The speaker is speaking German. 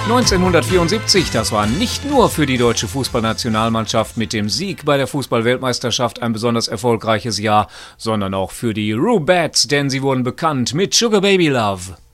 1974, das war nicht nur für die deutsche Fußballnationalmannschaft mit dem Sieg bei der Fußball-Weltmeisterschaft ein besonders erfolgreiches Jahr, sondern auch für die Rubettes, denn sie wurden bekannt mit Sugar Baby Love.